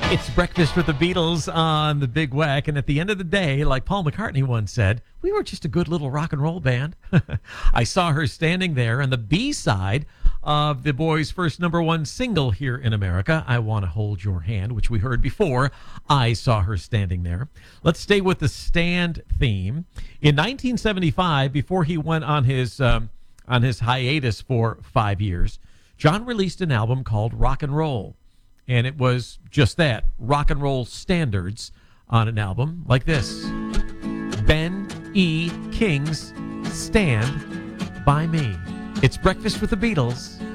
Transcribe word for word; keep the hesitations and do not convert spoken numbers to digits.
It's Breakfast with the Beatles on the Big Wack, and at the end of the day, like Paul McCartney once said, we were just a good little rock and roll band. I saw her standing there on the B-side of the Boys' first number one single here in America, I Want to Hold Your Hand, which we heard before. I saw her standing there. Let's stay with the Stand theme. In nineteen seventy-five, before he went on his um, on his hiatus for five years, John released an album called Rock and Roll. And it was just that, rock and roll standards on an album like this. Ben E. King's Stand By Me. It's Breakfast with the Beatles